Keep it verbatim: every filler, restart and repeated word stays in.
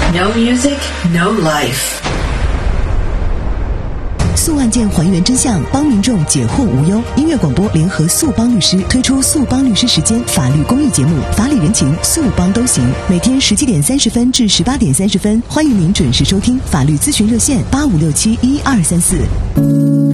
No music, no life. 诉案件还原真相，帮民众解惑无忧。音乐广播联合诉帮律师推出诉帮律师时间法律公益节目，法理人情，诉帮都行。每天十七点三十分至十八点三十分，欢迎您准时收听法律咨询热线八五六七一二三四。